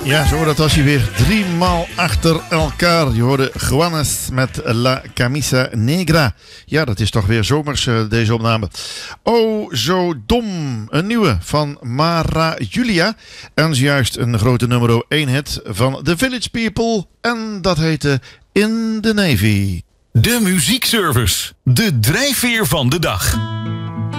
Ja, zo dat was hij weer 3 maal achter elkaar. Je hoorde Juanes met La Camisa Negra. Ja, dat is toch weer zomers, deze opname. Oh, zo dom. Een nieuwe van Mara Julia. En zojuist een grote nummer 1 hit van The Village People. En dat heette In the Navy. De muziekservice. De drijfveer van de dag.